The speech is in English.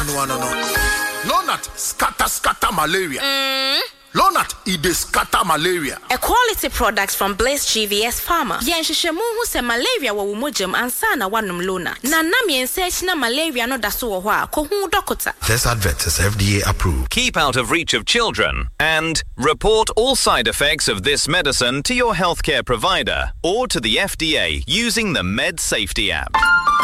Lonat scatter malaria. Lonat ide scatter malaria. A quality product from Blaze GVS Pharma. Yenshishemu hu se malaria wa umojam ansa na wanum Lona. Na nam yensechi na malaria no daso wo hwa ko hu dokota. This advert is FDA approved. Keep out of reach of children and report all side effects of this medicine to your healthcare provider or to the FDA using the Med Safety app.